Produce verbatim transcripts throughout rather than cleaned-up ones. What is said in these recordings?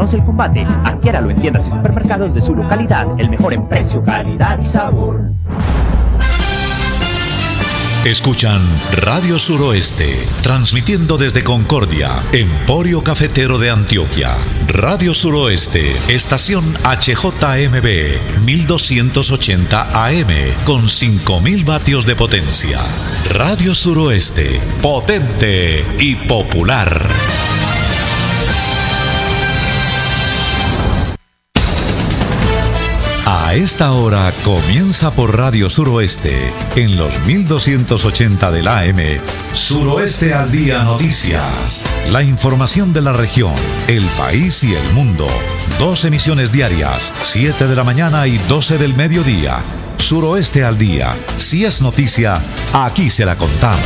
conoce el combate. Adquiéralo en tiendas y supermercados de su localidad. El mejor en precio, calidad y sabor. Escuchan Radio Suroeste, transmitiendo desde Concordia, Emporio Cafetero de Antioquia. Radio Suroeste, estación H J M B, mil doscientos ochenta A M, con cinco mil vatios de potencia. Radio Suroeste, potente y popular. A esta hora comienza por Radio Suroeste, en los mil doscientos ochenta del A M, Suroeste al Día Noticias. La información de la región, el país y el mundo. Dos emisiones diarias, siete de la mañana y doce del mediodía. Suroeste al Día. Si es noticia, aquí se la contamos.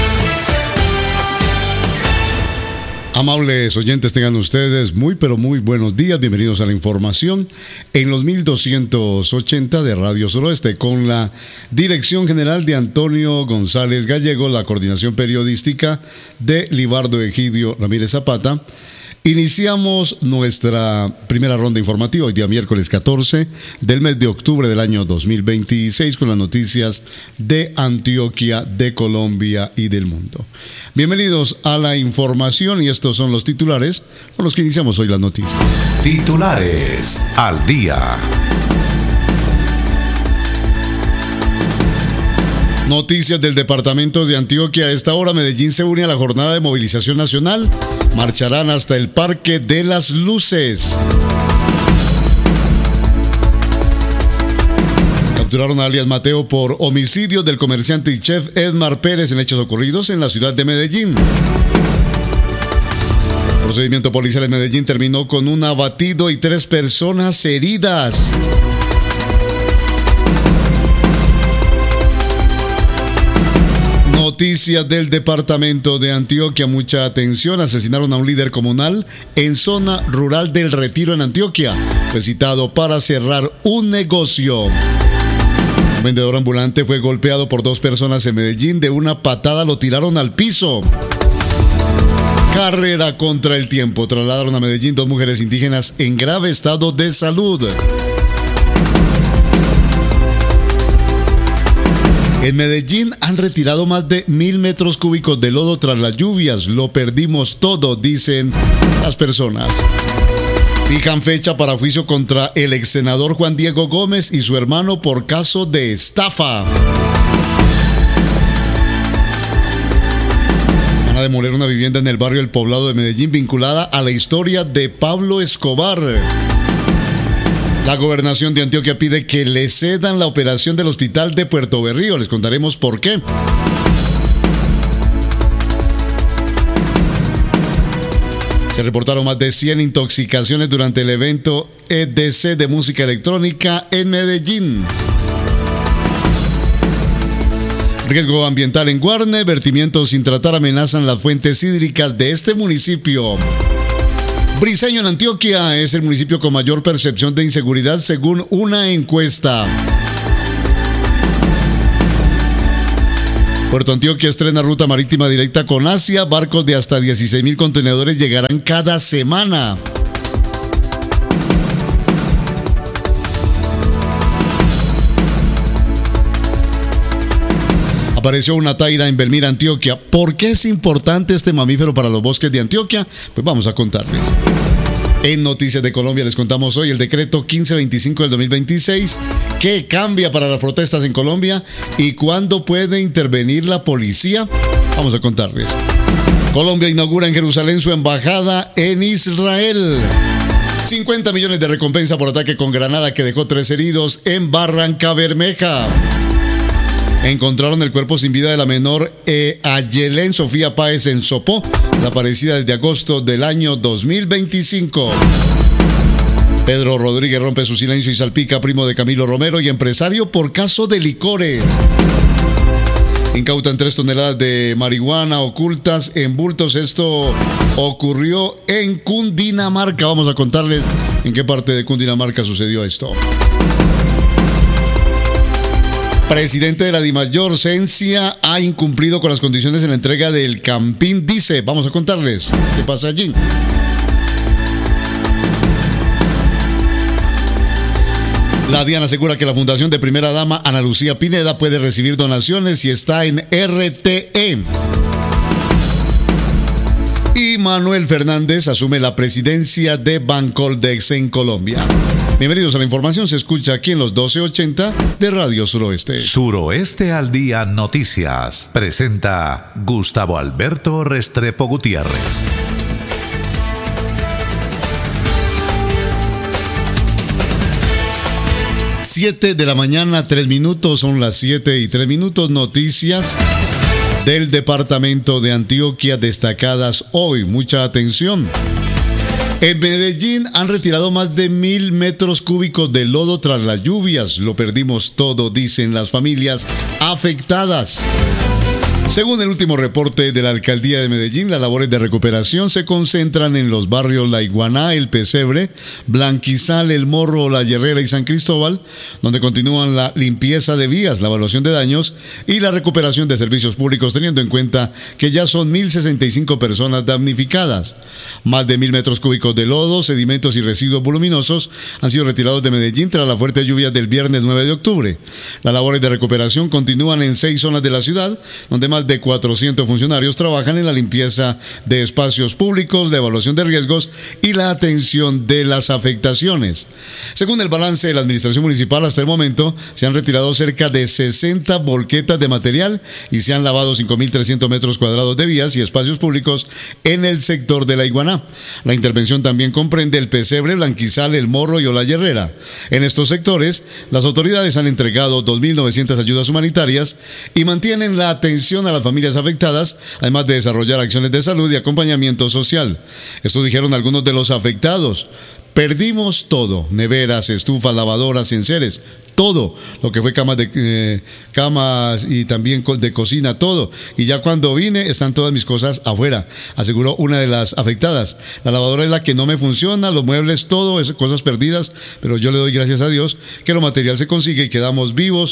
Amables oyentes, tengan ustedes muy pero muy buenos días, bienvenidos a la información en los mil doscientos ochenta de Radio Suroeste, con la dirección general de Antonio González Gallego, la coordinación periodística de Libardo Egidio Ramírez Zapata. Iniciamos nuestra primera ronda informativa hoy día miércoles catorce del mes de octubre del año dos mil veintiséis con las noticias de Antioquia, de Colombia y del mundo. Bienvenidos a la información y estos son los titulares con los que iniciamos hoy las noticias. Titulares al día. Noticias del departamento de Antioquia. A esta hora Medellín se une a la jornada de movilización nacional. Marcharán hasta el Parque de las Luces. Capturaron a alias Mateo por homicidio del comerciante y chef Edmar Pérez en hechos ocurridos en la ciudad de Medellín. El procedimiento policial en Medellín terminó con un abatido y tres personas heridas. Noticias del departamento de Antioquia, mucha atención. Asesinaron a un líder comunal en zona rural del Retiro en Antioquia. Fue citado para cerrar un negocio. Un vendedor ambulante fue golpeado por dos personas en Medellín. De una patada lo tiraron al piso. Carrera contra el tiempo. Trasladaron a Medellín dos mujeres indígenas en grave estado de salud. En Medellín han retirado más de mil metros cúbicos de lodo tras las lluvias. Lo perdimos todo, dicen las personas. Fijan fecha para juicio contra el ex senador Juan Diego Gómez y su hermano por caso de estafa. Van a demoler una vivienda en el barrio El Poblado de Medellín vinculada a la historia de Pablo Escobar. La gobernación de Antioquia pide que le cedan la operación del hospital de Puerto Berrío. Les contaremos por qué. Se reportaron más de cien intoxicaciones durante el evento E D C de música electrónica en Medellín. Riesgo ambiental en Guarne. Vertimientos sin tratar amenazan las fuentes hídricas de este municipio. Briceño en Antioquia es el municipio con mayor percepción de inseguridad según una encuesta. Puerto Antioquia estrena ruta marítima directa con Asia. Barcos de hasta dieciséis mil contenedores llegarán cada semana. Apareció una taira en Belmira, Antioquia. ¿Por qué es importante este mamífero para los bosques de Antioquia? Pues vamos a contarles. En Noticias de Colombia les contamos hoy el decreto quince veinticinco del dos mil veintiséis. ¿Qué cambia para las protestas en Colombia? ¿Y cuándo puede intervenir la policía? Vamos a contarles. Colombia inaugura en Jerusalén su embajada en Israel. cincuenta millones de recompensa por ataque con granada que dejó tres heridos en Barranca Bermeja. Encontraron el cuerpo sin vida de la menor eh, Ayelén Sofía Páez en Sopó, desaparecida desde agosto del año dos mil veinticinco. Pedro Rodríguez rompe su silencio y salpica a primo de Camilo Romero y empresario por caso de licores. Incautan tres toneladas de marihuana ocultas en bultos. Esto ocurrió en Cundinamarca. Vamos a contarles en qué parte de Cundinamarca sucedió esto. Presidente de la Dimayor, Cencia, ha incumplido con las condiciones en la entrega del Campín, dice. Vamos a contarles qué pasa allí. La DIAN asegura que la Fundación de Primera Dama Ana Lucía Pineda puede recibir donaciones y está en R T E. Y Manuel Fernández asume la presidencia de Bancoldex en Colombia. Bienvenidos a la información, se escucha aquí en los doce ochenta de Radio Suroeste. Suroeste al Día Noticias. Presenta Gustavo Alberto Restrepo Gutiérrez. siete de la mañana, tres minutos, son las siete y tres minutos. Noticias del departamento de Antioquia destacadas hoy. Mucha atención. En Medellín han retirado más de mil metros cúbicos de lodo tras las lluvias. Lo perdimos todo, dicen las familias afectadas. Según el último reporte de la Alcaldía de Medellín, las labores de recuperación se concentran en los barrios La Iguaná, El Pesebre, Blanquizal, El Morro, La Herrera y San Cristóbal, donde continúan la limpieza de vías, la evaluación de daños y la recuperación de servicios públicos, teniendo en cuenta que ya son mil sesenta y cinco personas damnificadas. Más de mil metros cúbicos de lodo, sedimentos y residuos voluminosos han sido retirados de Medellín tras las fuertes lluvias del viernes nueve de octubre. Las labores de recuperación continúan en seis zonas de la ciudad, donde más de cuatrocientos funcionarios trabajan en la limpieza de espacios públicos, la evaluación de riesgos y la atención de las afectaciones. Según el balance de la administración municipal, hasta el momento se han retirado cerca de sesenta volquetas de material y se han lavado cinco mil trescientos metros cuadrados de vías y espacios públicos en el sector de La Iguaná. La intervención también comprende El Pesebre, Blanquizal, El Morro y La Herrera. En estos sectores, las autoridades han entregado dos mil novecientas ayudas humanitarias y mantienen la atención a las familias afectadas, además de desarrollar acciones de salud y acompañamiento social. Esto dijeron algunos de los afectados. Perdimos todo, neveras, estufas, lavadoras, enseres, todo lo que fue camas de eh, camas y también de cocina, todo. Y ya cuando vine están todas mis cosas afuera, aseguró una de las afectadas. La lavadora es la que no me funciona, los muebles, todo, es cosas perdidas, pero yo le doy gracias a Dios que lo material se consigue y quedamos vivos,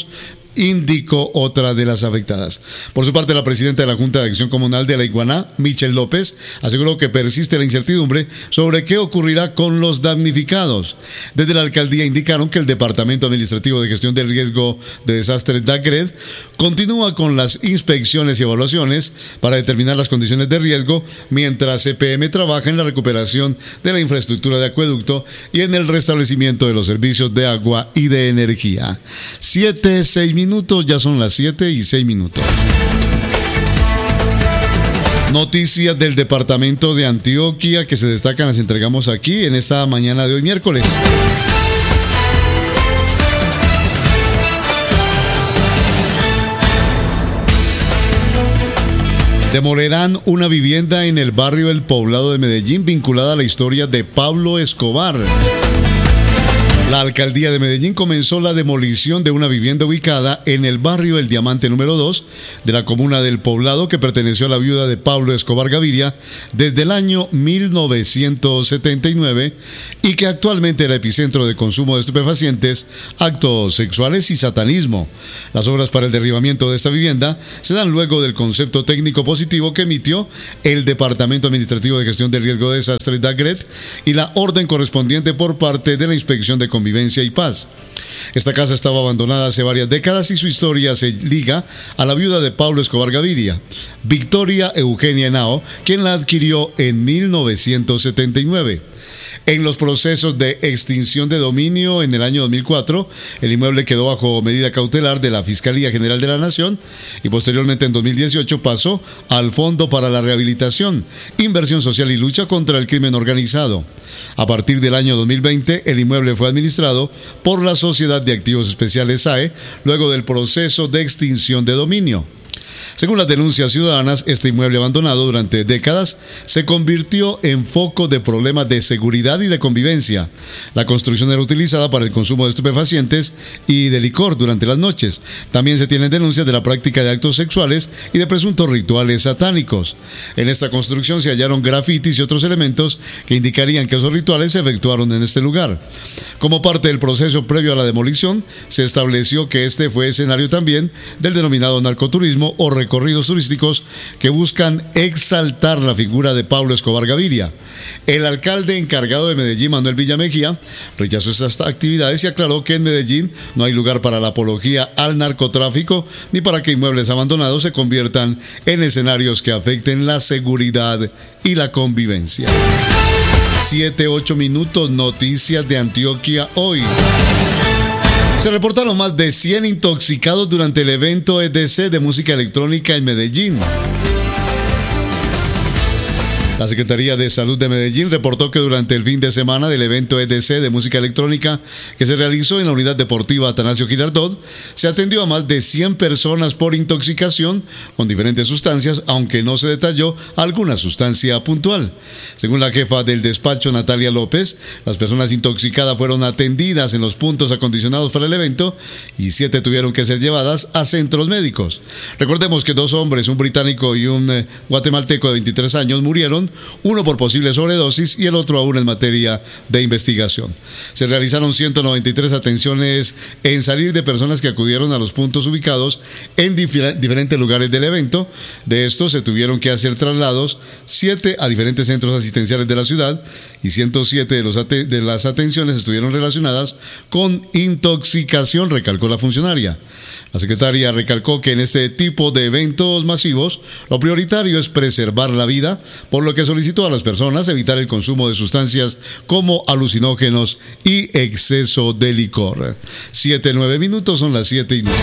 indicó otra de las afectadas. Por su parte, la presidenta de la Junta de Acción Comunal de La Iguaná, Michelle López, aseguró que persiste la incertidumbre sobre qué ocurrirá con los damnificados. Desde la alcaldía indicaron que el Departamento Administrativo de Gestión del Riesgo de Desastres DAGRED continúa con las inspecciones y evaluaciones para determinar las condiciones de riesgo, mientras C P M trabaja en la recuperación de la infraestructura de acueducto y en el restablecimiento de los servicios de agua y de energía. Siete, seis minutos, ya son las siete y seis minutos. Noticias del departamento de Antioquia que se destacan, las entregamos aquí en esta mañana de hoy, miércoles. Demolerán una vivienda en el barrio El Poblado de Medellín vinculada a la historia de Pablo Escobar. La alcaldía de Medellín comenzó la demolición de una vivienda ubicada en el barrio El Diamante número dos de la comuna del Poblado, que perteneció a la viuda de Pablo Escobar Gaviria desde el año mil novecientos setenta y nueve y que actualmente era epicentro de consumo de estupefacientes, actos sexuales y satanismo. Las obras para el derribamiento de esta vivienda se dan luego del concepto técnico positivo que emitió el Departamento Administrativo de Gestión del Riesgo de Desastres DAGRED y la orden correspondiente por parte de la Inspección de Convivencia y Paz. Esta casa estaba abandonada hace varias décadas y su historia se liga a la viuda de Pablo Escobar Gaviria, Victoria Eugenia Henao, quien la adquirió en mil novecientos setenta y nueve. En los procesos de extinción de dominio en el año dos mil cuatro, el inmueble quedó bajo medida cautelar de la Fiscalía General de la Nación y posteriormente en dos mil dieciocho pasó al Fondo para la Rehabilitación, Inversión Social y Lucha contra el Crimen Organizado. A partir del año dos mil veinte, el inmueble fue administrado por la Sociedad de Activos Especiales S A E, luego del proceso de extinción de dominio. Según las denuncias ciudadanas, este inmueble abandonado durante décadas se convirtió en foco de problemas de seguridad y de convivencia. La construcción era utilizada para el consumo de estupefacientes y de licor durante las noches. También se tienen denuncias de la práctica de actos sexuales y de presuntos rituales satánicos. En esta construcción se hallaron grafitis y otros elementos que indicarían que esos rituales se efectuaron en este lugar. Como parte del proceso previo a la demolición, se estableció que este fue escenario también del denominado narcoturismo o o recorridos turísticos que buscan exaltar la figura de Pablo Escobar Gaviria. El alcalde encargado de Medellín, Manuel Villamejía, rechazó estas actividades y aclaró que en Medellín no hay lugar para la apología al narcotráfico ni para que inmuebles abandonados se conviertan en escenarios que afecten la seguridad y la convivencia. Siete, ocho minutos, noticias de Antioquia hoy. Se reportaron más de cien intoxicados durante el evento E D C de música electrónica en Medellín. La Secretaría de Salud de Medellín reportó que durante el fin de semana del evento E D C de música electrónica que se realizó en la unidad deportiva Atanasio Girardot, se atendió a más de cien personas por intoxicación con diferentes sustancias, aunque no se detalló alguna sustancia puntual. Según la jefa del despacho, Natalia López, las personas intoxicadas fueron atendidas en los puntos acondicionados para el evento y siete tuvieron que ser llevadas a centros médicos. Recordemos que dos hombres, un británico y un eh, guatemalteco de veintitrés años, murieron, uno por posible sobredosis y el otro aún en materia de investigación. Se realizaron ciento noventa y tres atenciones en salir de personas que acudieron a los puntos ubicados en difer- diferentes lugares del evento. De estos se tuvieron que hacer traslados siete a diferentes centros asistenciales de la ciudad y ciento siete de, los ate- de las atenciones estuvieron relacionadas con intoxicación, recalcó la funcionaria. La secretaria recalcó que en este tipo de eventos masivos lo prioritario es preservar la vida, por lo que solicitó a las personas evitar el consumo de sustancias como alucinógenos y exceso de licor. Siete, nueve minutos, son las siete y nueve.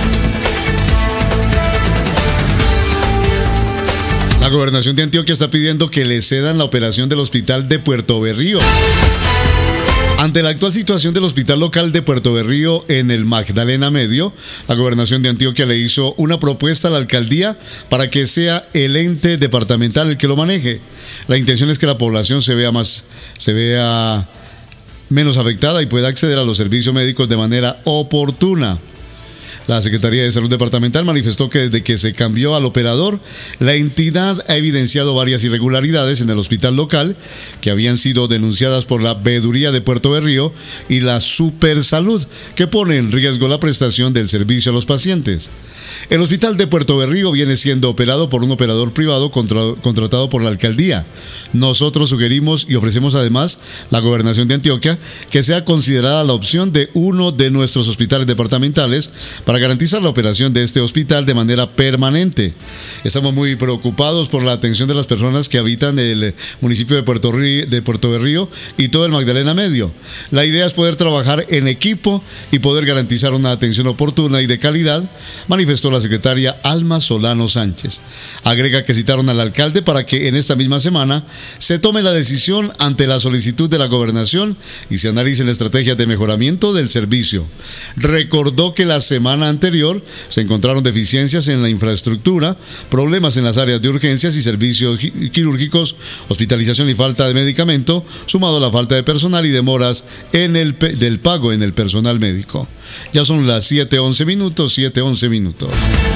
La gobernación de Antioquia está pidiendo que le cedan la operación del hospital de Puerto Berrío. Ante la actual situación del hospital local de Puerto Berrío en el Magdalena Medio, la gobernación de Antioquia le hizo una propuesta a la alcaldía para que sea el ente departamental el que lo maneje. La intención es que la población se vea más, se vea menos afectada y pueda acceder a los servicios médicos de manera oportuna. La Secretaría de Salud Departamental manifestó que desde que se cambió al operador, la entidad ha evidenciado varias irregularidades en el hospital local que habían sido denunciadas por la Veeduría de Puerto Berrío y la Supersalud, que pone en riesgo la prestación del servicio a los pacientes. El hospital de Puerto Berrío viene siendo operado por un operador privado contra, contratado por la alcaldía. Nosotros sugerimos y ofrecemos además la gobernación de Antioquia que sea considerada la opción de uno de nuestros hospitales departamentales para garantizar la operación de este hospital de manera permanente. Estamos muy preocupados por la atención de las personas que habitan el municipio de Puerto, Río, de Puerto Berrío y todo el Magdalena Medio. La idea es poder trabajar en equipo y poder garantizar una atención oportuna y de calidad, manifestó la secretaria Alma Solano Sánchez. Agrega que citaron al alcalde para que en esta misma semana se tome la decisión ante la solicitud de la gobernación y se analicen estrategias de mejoramiento del servicio. Recordó que la semana anterior se encontraron deficiencias en la infraestructura, problemas en las áreas de urgencias y servicios quirúrgicos, hospitalización y falta de medicamento, sumado a la falta de personal y demoras en el del pago en el personal médico. Ya son las siete once minutos, siete once minutos.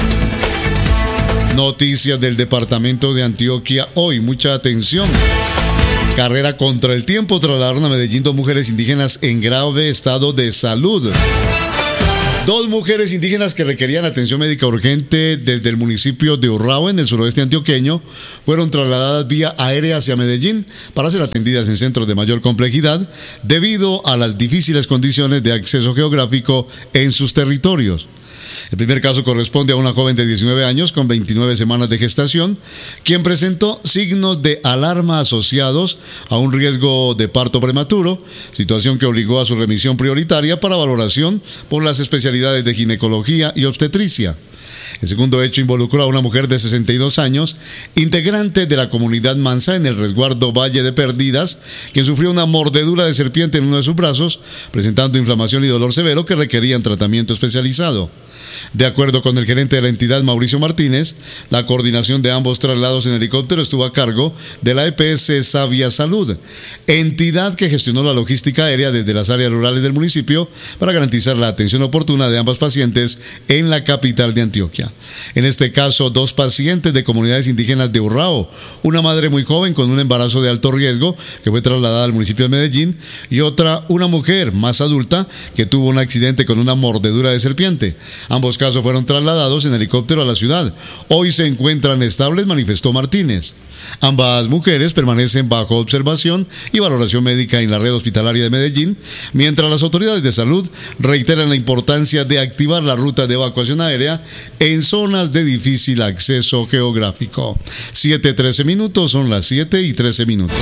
Noticias del departamento de Antioquia hoy, mucha atención. Carrera contra el tiempo, trasladaron a Medellín dos mujeres indígenas en grave estado de salud. Dos mujeres indígenas que requerían atención médica urgente desde el municipio de Urrao, en el suroeste antioqueño, fueron trasladadas vía aérea hacia Medellín para ser atendidas en centros de mayor complejidad debido a las difíciles condiciones de acceso geográfico en sus territorios. El primer caso corresponde a una joven de diecinueve años con veintinueve semanas de gestación, quien presentó signos de alarma asociados a un riesgo de parto prematuro, situación que obligó a su remisión prioritaria para valoración por las especialidades de ginecología y obstetricia. El segundo hecho involucró a una mujer de sesenta y dos años, integrante de la comunidad Mansa en el resguardo Valle de Perdidas, quien sufrió una mordedura de serpiente en uno de sus brazos, presentando inflamación y dolor severo que requerían tratamiento especializado. De acuerdo con el gerente de la entidad, Mauricio Martínez, la coordinación de ambos traslados en helicóptero estuvo a cargo de la E P S Savia Salud, entidad que gestionó la logística aérea desde las áreas rurales del municipio para garantizar la atención oportuna de ambas pacientes en la capital de Antioquia. Antioquia. En este caso, dos pacientes de comunidades indígenas de Urrao, una madre muy joven con un embarazo de alto riesgo que fue trasladada al municipio de Medellín y otra, una mujer más adulta que tuvo un accidente con una mordedura de serpiente. Ambos casos fueron trasladados en helicóptero a la ciudad. Hoy se encuentran estables, manifestó Martínez. Ambas mujeres permanecen bajo observación y valoración médica en la red hospitalaria de Medellín, mientras las autoridades de salud reiteran la importancia de activar la ruta de evacuación aérea en zonas de difícil acceso geográfico. siete trece minutos, son las siete y trece minutos.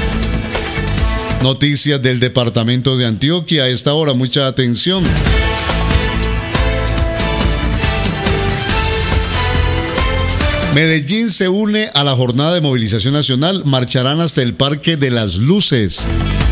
Noticias del departamento de Antioquia a esta hora, mucha atención. Medellín se une a la jornada de movilización nacional, marcharán hasta el Parque de las Luces.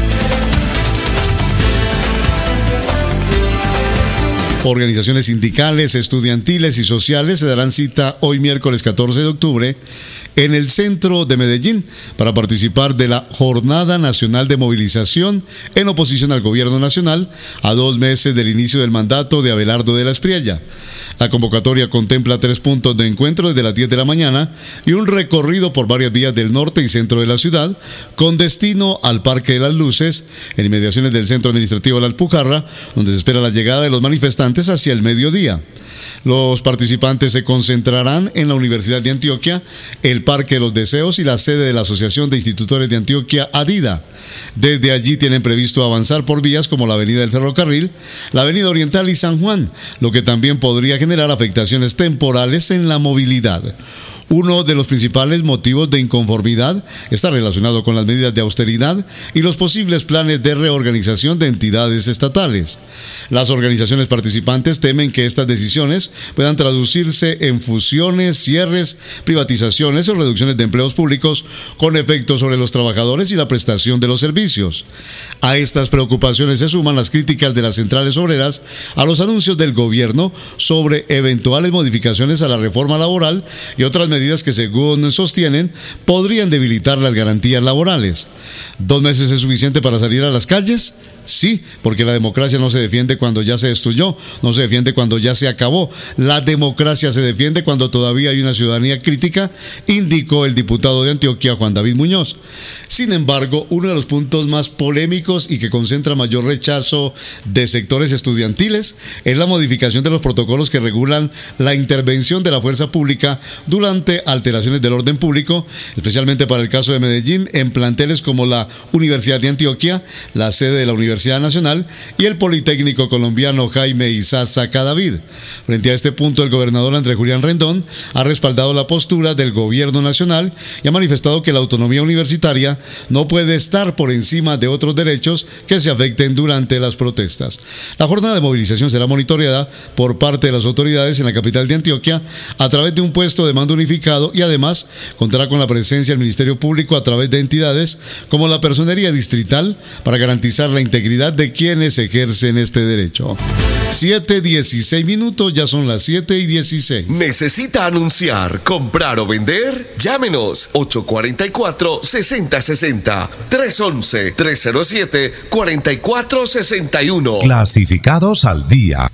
Organizaciones sindicales, estudiantiles y sociales se darán cita hoy miércoles catorce de octubre en el centro de Medellín para participar de la Jornada Nacional de Movilización en oposición al gobierno nacional a dos meses del inicio del mandato de Abelardo de la Espriella. La convocatoria contempla tres puntos de encuentro desde las diez de la mañana y un recorrido por varias vías del norte y centro de la ciudad con destino al Parque de las Luces, en inmediaciones del Centro Administrativo de la Alpujarra, donde se espera la llegada de los manifestantes hacia el mediodía. Los participantes se concentrarán en la Universidad de Antioquia, el Parque de los Deseos y la sede de la Asociación de Institutores de Antioquia, ADIDA. Desde allí tienen previsto avanzar por vías como la Avenida del Ferrocarril, la Avenida Oriental y San Juan, lo que también podría generar afectaciones temporales en la movilidad. Uno de los principales motivos de inconformidad está relacionado con las medidas de austeridad y los posibles planes de reorganización de entidades estatales. Las organizaciones participantes temen que estas decisiones puedan traducirse en fusiones, cierres, privatizaciones o reducciones de empleos públicos con efectos sobre los trabajadores y la prestación de los servicios. A estas preocupaciones se suman las críticas de las centrales obreras a los anuncios del gobierno sobre eventuales modificaciones a la reforma laboral y otras medidas medidas que, según sostienen, podrían debilitar las garantías laborales. ¿Dos meses es suficiente para salir a las calles? Sí, porque la democracia no se defiende cuando ya se destruyó, no se defiende cuando ya se acabó. La democracia se defiende cuando todavía hay una ciudadanía crítica, indicó el diputado de Antioquia, Juan David Muñoz. Sin embargo, uno de los puntos más polémicos y que concentra mayor rechazo de sectores estudiantiles es la modificación de los protocolos que regulan la intervención de la fuerza pública durante alteraciones del orden público, especialmente para el caso de Medellín, en planteles como la Universidad de Antioquia, la sede de la Universidad Nacional y el Politécnico Colombiano Jaime Isaza Cadavid. Frente a este punto, el gobernador Andrés Julián Rendón ha respaldado la postura del gobierno nacional y ha manifestado que la autonomía universitaria no puede estar por encima de otros derechos que se afecten durante las protestas. La jornada de movilización será monitoreada por parte de las autoridades en la capital de Antioquia a través de un puesto de mando unificado y además contará con la presencia del Ministerio Público a través de entidades como la Personería Distrital para garantizar la integridad de quienes ejercen este derecho. siete dieciséis minutos, ya son las siete y dieciséis. ¿Necesita anunciar, comprar o vender? Llámenos ocho cuatro cuatro, seis cero seis cero, tres uno uno, tres cero siete, cuatro cuatro seis uno. Clasificados al día.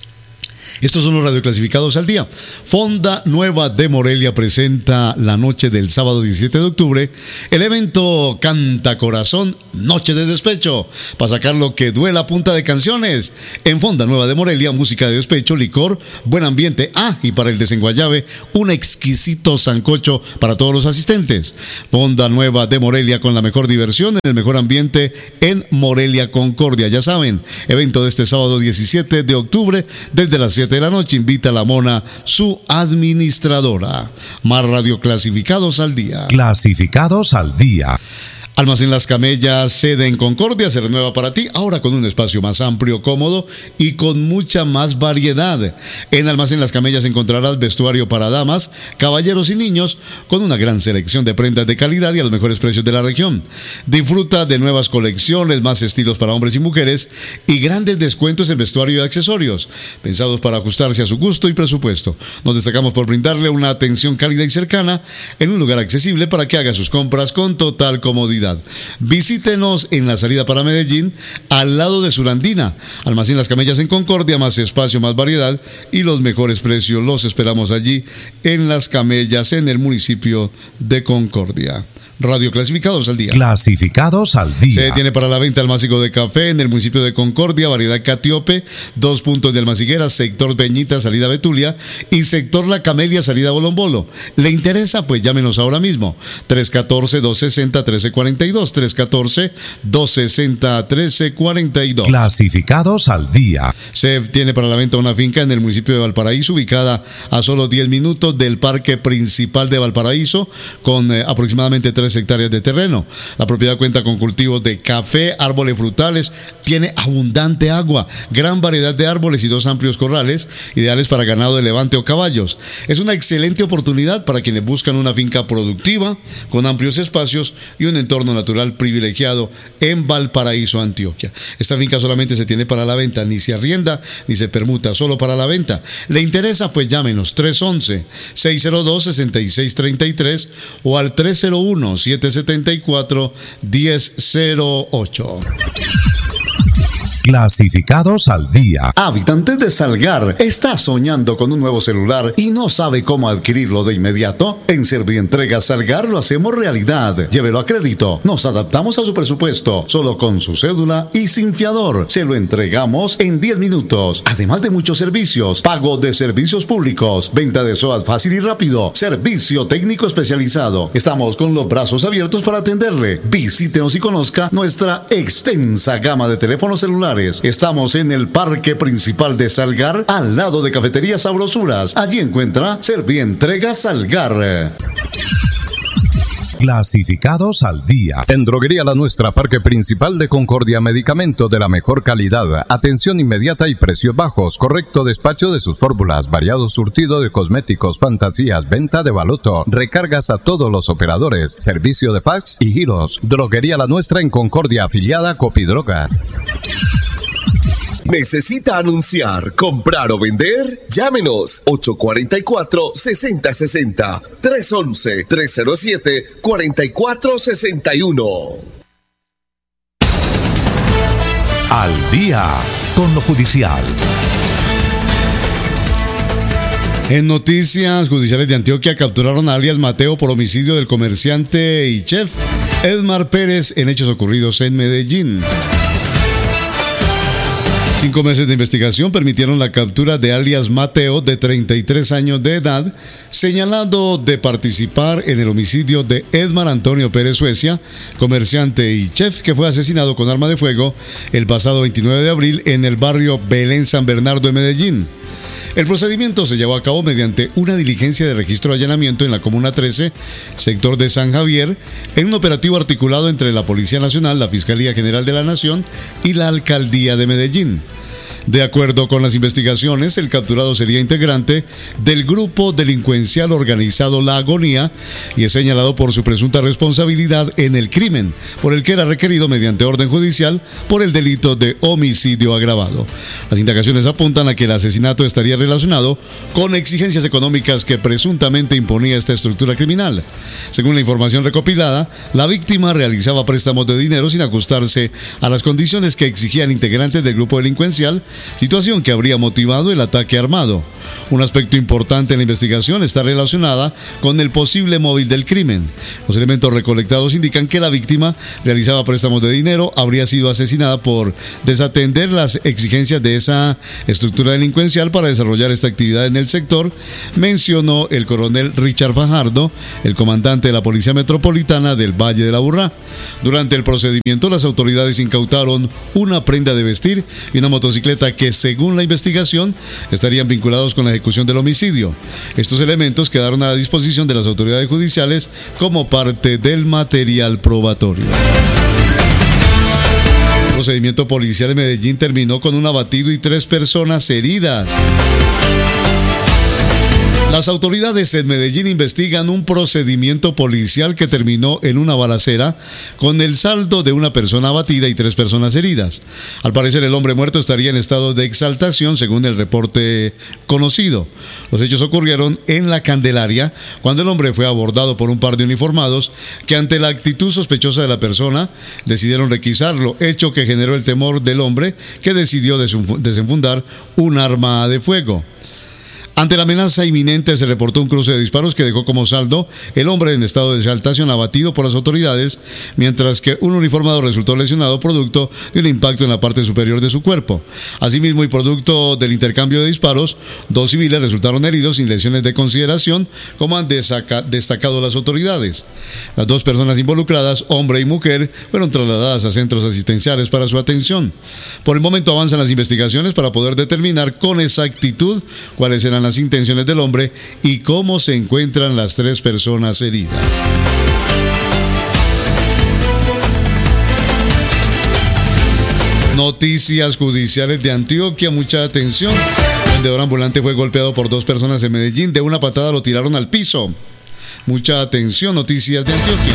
Estos son los radioclasificados al día. Fonda Nueva de Morelia presenta la noche del sábado diecisiete de octubre el evento Canta Corazón, Noche de Despecho, para sacar lo que duela a punta de canciones. En Fonda Nueva de Morelia, música de despecho, licor, buen ambiente. Ah, y para el desenguayabe, un exquisito sancocho para todos los asistentes. Fonda Nueva de Morelia con la mejor diversión en el mejor ambiente en Morelia Concordia. Ya saben, evento de este sábado diecisiete de octubre desde las siete de la noche. Invita a la Mona, su administradora. Más radioclasificados al día. Clasificados al día. Almacén Las Camellas, sede en Concordia, se renueva para ti, ahora con un espacio más amplio, cómodo y con mucha más variedad. En Almacén Las Camellas encontrarás vestuario para damas, caballeros y niños, con una gran selección de prendas de calidad y a los mejores precios de la región. Disfruta de nuevas colecciones, más estilos para hombres y mujeres y grandes descuentos en vestuario y accesorios, pensados para ajustarse a su gusto y presupuesto. Nos destacamos por brindarle una atención cálida y cercana en un lugar accesible para que haga sus compras con total comodidad. seguridad. Visítenos en la salida para Medellín, al lado de Surandina. Almacén Las Camellas en Concordia, más espacio, más variedad y los mejores precios. Los esperamos allí en Las Camellas, en el municipio de Concordia. Radio Clasificados al Día. Clasificados al Día. Se tiene para la venta el Másico de Café en el municipio de Concordia, variedad Catiope, dos puntos de Almaciguera, sector Peñita, salida Betulia, y sector La Camelia, salida Bolombolo. ¿Le interesa? Pues llámenos ahora mismo. tres uno cuatro, dos seis cero, uno tres cuatro dos, tres uno cuatro, dos seis cero, uno tres cuatro dos. Clasificados al Día. Se tiene para la venta una finca en el municipio de Valparaíso, ubicada a solo diez minutos del parque principal de Valparaíso, con eh, aproximadamente tres hectáreas de terreno. La propiedad cuenta con cultivos de café, árboles frutales, tiene abundante agua, gran variedad de árboles y dos amplios corrales, ideales para ganado de levante o caballos. Es una excelente oportunidad para quienes buscan una finca productiva, con amplios espacios y un entorno natural privilegiado en Valparaíso, Antioquia. Esta finca solamente se tiene para la venta, ni se arrienda ni se permuta, solo para la venta. ¿Le interesa? Pues llámenos tres once, seis cero dos, seis seis tres tres o al tres cero uno, siete siete cuatro, uno cero cero ocho. Clasificados al Día. Habitante de Salgar, ¿está soñando con un nuevo celular y no sabe cómo adquirirlo de inmediato? En Servientrega Salgar lo hacemos realidad. Llévelo a crédito. Nos adaptamos a su presupuesto. Solo con su cédula y sin fiador. Se lo entregamos en diez minutos. Además de muchos servicios. Pago de servicios públicos. Venta de SOAT fácil y rápido. Servicio técnico especializado. Estamos con los brazos abiertos para atenderle. Visítenos y conozca nuestra extensa gama de teléfonos celulares. Estamos en el parque principal de Salgar, al lado de Cafetería Sabrosuras. Allí encuentra Servientrega Salgar. Clasificados al Día. En Droguería La Nuestra, Parque Principal de Concordia, medicamento de la mejor calidad, atención inmediata y precios bajos, correcto despacho de sus fórmulas, variado surtido de cosméticos, fantasías, venta de baloto, recargas a todos los operadores, servicio de fax y giros. Droguería La Nuestra en Concordia, afiliada a Copidroga. ¿Necesita anunciar, comprar o vender? Llámenos ocho cuatro cuatro, seis cero seis cero, tres once, tres cero siete, cuatro cuatro seis uno. Al Día con lo judicial. En noticias judiciales de Antioquia, capturaron a alias Mateo por homicidio del comerciante y chef Edmar Pérez en hechos ocurridos en Medellín. Cinco meses de investigación permitieron la captura de alias Mateo, de treinta y tres años de edad, señalado de participar en el homicidio de Edmar Antonio Pérez Suecia, comerciante y chef que fue asesinado con arma de fuego el pasado veintinueve de abril en el barrio Belén San Bernardo de Medellín. El procedimiento se llevó a cabo mediante una diligencia de registro de allanamiento en la Comuna trece, sector de San Javier, en un operativo articulado entre la Policía Nacional, la Fiscalía General de la Nación y la Alcaldía de Medellín. De acuerdo con las investigaciones, el capturado sería integrante del grupo delincuencial organizado La Agonía y es señalado por su presunta responsabilidad en el crimen, por el que era requerido mediante orden judicial por el delito de homicidio agravado. Las indagaciones apuntan a que el asesinato estaría relacionado con exigencias económicas que presuntamente imponía esta estructura criminal. Según la información recopilada, la víctima realizaba préstamos de dinero sin ajustarse a las condiciones que exigían integrantes del grupo delincuencial, situación que habría motivado el ataque armado. Un aspecto importante en la investigación está relacionada con el posible móvil del crimen. Los elementos recolectados indican que la víctima realizaba préstamos de dinero, habría sido asesinada por desatender las exigencias de esa estructura delincuencial para desarrollar esta actividad en el sector, mencionó el coronel Richard Fajardo, el comandante de la Policía Metropolitana del Valle de la Aburrá. Durante el procedimiento, las autoridades incautaron una prenda de vestir y una motocicleta que, según la investigación, estarían vinculados con la ejecución del homicidio. Estos elementos quedaron a disposición de las autoridades judiciales como parte del material probatorio. El procedimiento policial en Medellín terminó con un abatido y tres personas heridas. Las autoridades en Medellín investigan un procedimiento policial que terminó en una balacera con el saldo de una persona abatida y tres personas heridas. Al parecer, el hombre muerto estaría en estado de exaltación, según el reporte conocido. Los hechos ocurrieron en La Candelaria, cuando el hombre fue abordado por un par de uniformados que, ante la actitud sospechosa de la persona, decidieron requisarlo, hecho que generó el temor del hombre, que decidió desenfundar un arma de fuego. Ante la amenaza inminente se reportó un cruce de disparos que dejó como saldo el hombre en estado de exaltación abatido por las autoridades, mientras que un uniformado resultó lesionado producto de un impacto en la parte superior de su cuerpo. Asimismo, y producto del intercambio de disparos, dos civiles resultaron heridos sin lesiones de consideración, como han destacado las autoridades. Las dos personas involucradas, hombre y mujer, fueron trasladadas a centros asistenciales para su atención. Por el momento avanzan las investigaciones para poder determinar con exactitud cuáles eran las intenciones del hombre y cómo se encuentran las tres personas heridas. Noticias judiciales de Antioquia, mucha atención. El vendedor ambulante fue golpeado por dos personas en Medellín. De una patada lo tiraron al piso. Mucha atención, noticias de Antioquia.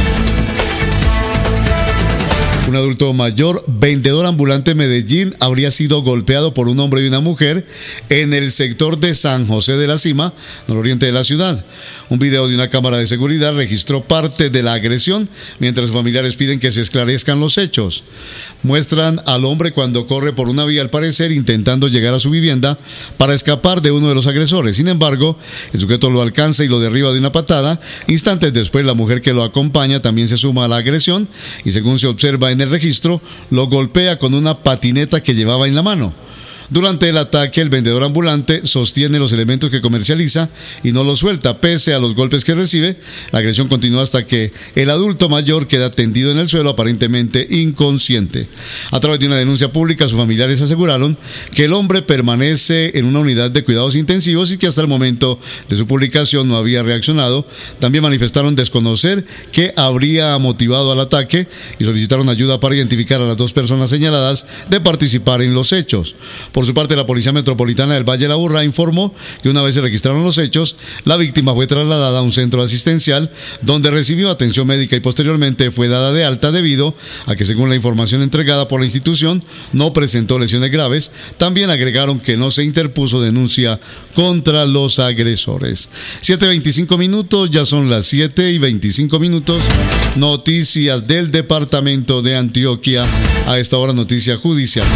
Un adulto mayor, vendedor ambulante en Medellín, habría sido golpeado por un hombre y una mujer en el sector de San José de la Cima, nororiente de la ciudad. Un video de una cámara de seguridad registró parte de la agresión, mientras sus familiares piden que se esclarezcan los hechos. Muestran al hombre cuando corre por una vía, al parecer intentando llegar a su vivienda para escapar de uno de los agresores. Sin embargo, el sujeto lo alcanza y lo derriba de una patada. Instantes después, la mujer que lo acompaña también se suma a la agresión y, según se observa en el registro, lo golpea con una patineta que llevaba en la mano. Durante el ataque, el vendedor ambulante sostiene los elementos que comercializa y no los suelta, pese a los golpes que recibe. La agresión continúa hasta que el adulto mayor queda tendido en el suelo, aparentemente inconsciente. A través de una denuncia pública, sus familiares aseguraron que el hombre permanece en una unidad de cuidados intensivos y que hasta el momento de su publicación no había reaccionado. También manifestaron desconocer qué habría motivado al ataque y solicitaron ayuda para identificar a las dos personas señaladas de participar en los hechos. Por su parte, la Policía Metropolitana del Valle de la Aburrá informó que una vez se registraron los hechos, la víctima fue trasladada a un centro asistencial donde recibió atención médica y posteriormente fue dada de alta debido a que, según la información entregada por la institución, no presentó lesiones graves. También agregaron que no se interpuso denuncia contra los agresores. siete veinticinco minutos, ya son las siete y veinticinco minutos. Noticias del departamento de Antioquia. A esta hora, noticias judiciales.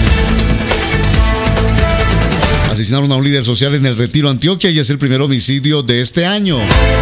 Asesinaron a un líder social en el Retiro, Antioquia, y es el primer homicidio de este año.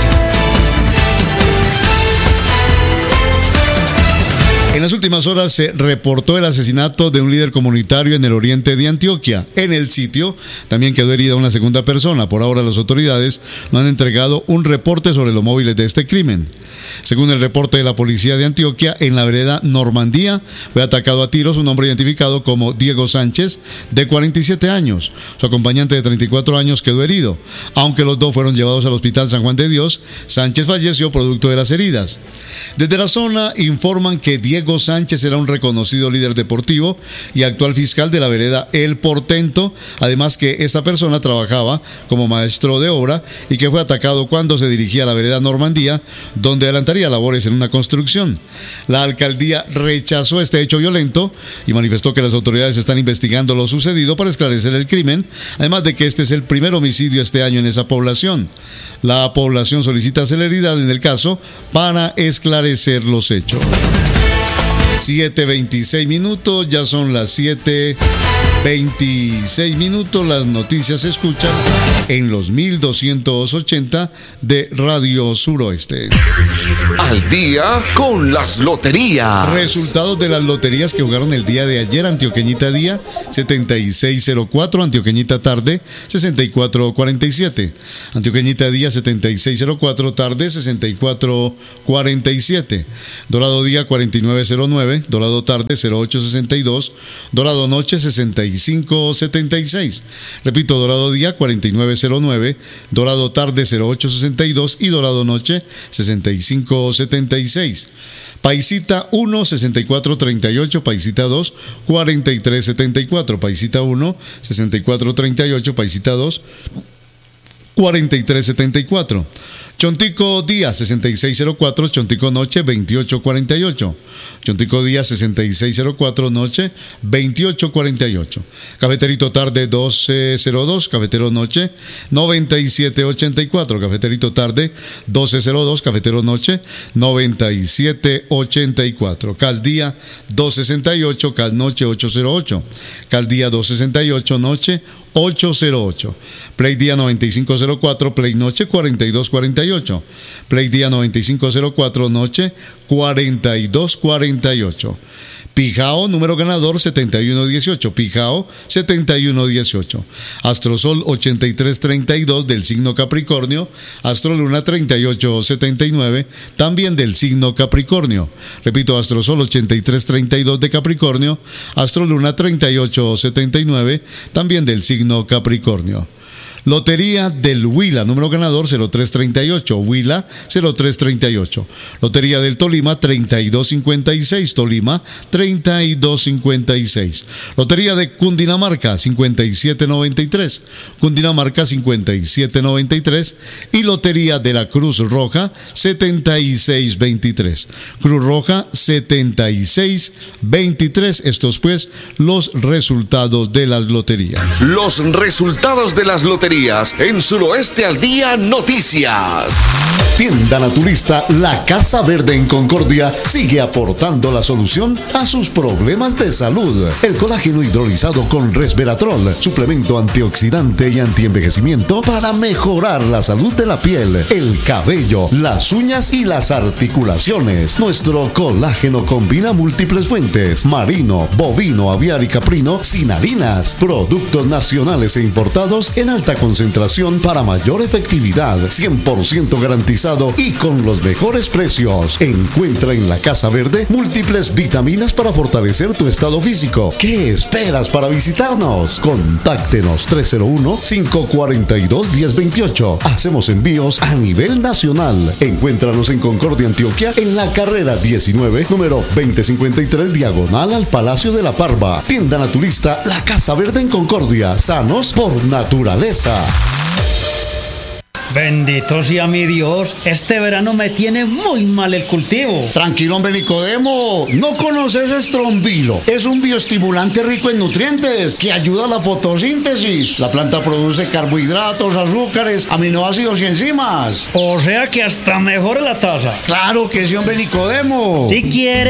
En las últimas horas se reportó el asesinato de un líder comunitario en el oriente de Antioquia. En el sitio también quedó herida una segunda persona. Por ahora, las autoridades no han entregado un reporte sobre los móviles de este crimen. Según el reporte de la policía de Antioquia, en la vereda Normandía fue atacado a tiros un hombre identificado como Diego Sánchez, de cuarenta y siete años. Su acompañante de treinta y cuatro años quedó herido. Aunque los dos fueron llevados al Hospital San Juan de Dios, Sánchez falleció producto de las heridas. Desde la zona informan que Diego Sánchez era un reconocido líder deportivo y actual fiscal de la vereda El Portento, además que esta persona trabajaba como maestro de obra y que fue atacado cuando se dirigía a la vereda Normandía, donde adelantaría labores en una construcción. La alcaldía rechazó este hecho violento y manifestó que las autoridades están investigando lo sucedido para esclarecer el crimen, además de que este es el primer homicidio este año en esa población. La población solicita celeridad en el caso para esclarecer los hechos. siete veintiséis minutos, ya son las siete veintiséis minutos. Las noticias se escuchan en los mil doscientos ochenta de Radio Suroeste. Al día con las loterías. Resultados de las loterías que jugaron el día de ayer. Antioqueñita día setenta y seis cero cuatro, Antioqueñita tarde sesenta y cuatro cuarenta y siete, Antioqueñita día setenta y seis cero cuatro, tarde sesenta y cuatro cuarenta y siete, Dorado día cuarenta y nueve cero nueve, Dorado tarde cero ocho sesenta y dos, Dorado noche sesenta y cinco setenta y seis. Repito, Dorado día cuarenta y nueve cero nueve, Dorado tarde cero ocho sesenta y dos y Dorado noche sesenta y cinco setenta y seis. Paisita uno, sesenta y cuatro treinta y ocho, Paisita dos, cuarenta y tres setenta y cuatro, Paisita uno, sesenta y cuatro treinta y ocho, Paisita dos, cuarenta y tres setenta y cuatro. Chontico día sesenta y seis cero cuatro, Chontico noche veintiocho cuarenta y ocho. Chontico día sesenta y seis cero cuatro, noche veintiocho cuarenta y ocho. Cafeterito tarde doce cero dos, cafetero noche noventa y siete ochenta y cuatro. Cafeterito tarde doce cero dos, cafetero noche noventa y siete ochenta y cuatro. Cal día doscientos sesenta y ocho, cal noche ochocientos ocho. Cal día doscientos sesenta y ocho, noche ochocientos ocho. Play día noventa y cinco cero cuatro, play noche cuarenta y dos cuarenta y ocho. Play día noventa y cinco cero cuatro, noche cuarenta y dos cuarenta y ocho. Pijao, número ganador setenta y uno dieciocho. Pijao setenta y uno dieciocho. Astrosol ochenta y tres treinta y dos del signo Capricornio. Astroluna treinta y ocho setenta y nueve también del signo Capricornio. Repito, Astrosol ochenta y tres treinta y dos de Capricornio. Astroluna treinta y ocho setenta y nueve también del signo Capricornio. Lotería del Huila, número ganador cero tres treinta y ocho, Huila cero tres treinta y ocho. Lotería del Tolima treinta y dos cincuenta y seis, Tolima treinta y dos cincuenta y seis. Lotería de Cundinamarca cincuenta y siete noventa y tres, Cundinamarca cincuenta y siete noventa y tres. Y Lotería de la Cruz Roja setenta y seis veintitrés, Cruz Roja setenta y seis veintitrés. Estos pues los resultados de las loterías. Los resultados de las loterías en Suroeste al Día Noticias. Tienda Naturista La Casa Verde en Concordia sigue aportando la solución a sus problemas de salud. El colágeno hidrolizado con resveratrol, suplemento antioxidante y antienvejecimiento para mejorar la salud de la piel, el cabello, las uñas y las articulaciones. Nuestro colágeno combina múltiples fuentes: marino, bovino, aviar y caprino, sin harinas. Productos nacionales e importados en alta concentración para mayor efectividad, cien por ciento garantizado y con los mejores precios. Encuentra en La Casa Verde múltiples vitaminas para fortalecer tu estado físico. ¿Qué esperas para visitarnos? Contáctenos tres cero uno, cinco cuatro dos, uno cero dos ocho. Hacemos envíos a nivel nacional. Encuéntranos en Concordia, Antioquia, en la carrera diecinueve, número veinte cincuenta y tres, diagonal al Palacio de la Parva. Tienda Naturista La Casa Verde en Concordia. Sanos por naturaleza. Bendito sea mi Dios, este verano me tiene muy mal el cultivo. Tranquilo, hombre Nicodemo, ¿no conoces Estrombilo? Es un bioestimulante rico en nutrientes que ayuda a la fotosíntesis. La planta produce carbohidratos, azúcares, aminoácidos y enzimas. O sea que hasta mejora la tasa. Claro que sí, hombre Nicodemo. Si quiere